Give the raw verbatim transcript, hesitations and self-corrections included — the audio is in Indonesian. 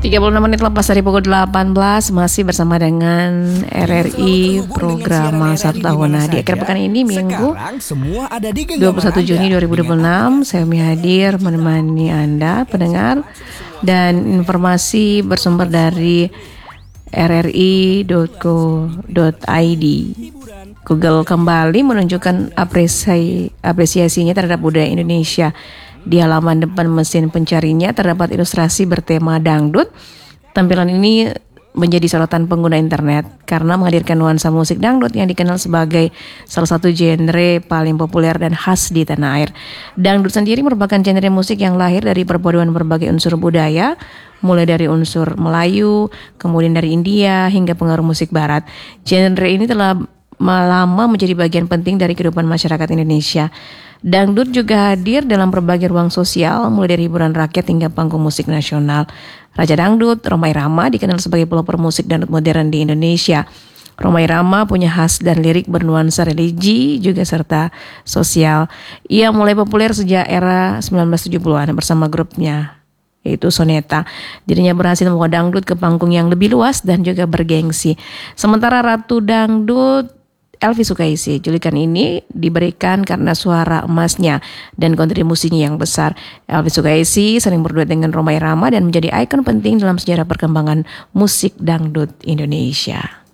tiga puluh enam menit lepas dari pukul delapan belas, masih bersama dengan R R I program satu tahun. Nah, di akhir pekan ini Minggu dua puluh satu Juni dua ribu dua puluh enam, saya Umi hadir menemani Anda pendengar, dan informasi bersumber dari r r i dot co dot i d. Google kembali menunjukkan apresiasi, apresiasinya terhadap budaya Indonesia. Di halaman depan mesin pencarinya terdapat ilustrasi bertema dangdut. Tampilan ini menjadi sorotan pengguna internet karena menghadirkan nuansa musik dangdut yang dikenal sebagai salah satu genre paling populer dan khas di tanah air. Dangdut sendiri merupakan genre musik yang lahir dari perpaduan berbagai unsur budaya, mulai dari unsur Melayu, kemudian dari India, hingga pengaruh musik barat. Genre ini telah lama menjadi bagian penting dari kehidupan masyarakat Indonesia. Dangdut juga hadir dalam berbagai ruang sosial, mulai dari hiburan rakyat hingga panggung musik nasional. Raja Dangdut, Rhoma Irama, dikenal sebagai pelopor musik dangdut modern di Indonesia. Rhoma Irama punya khas dan lirik bernuansa religi juga serta sosial. Ia mulai populer sejak era sembilan belas tujuh puluhan bersama grupnya, yaitu Soneta. Dirinya berhasil membawa dangdut ke panggung yang lebih luas dan juga bergengsi. Sementara Ratu Dangdut Elvi Sukaisi, julukan ini diberikan karena suara emasnya dan kontribusinya yang besar. Elvi Sukaisi sering berduet dengan Rhoma Irama dan menjadi ikon penting dalam sejarah perkembangan musik dangdut Indonesia.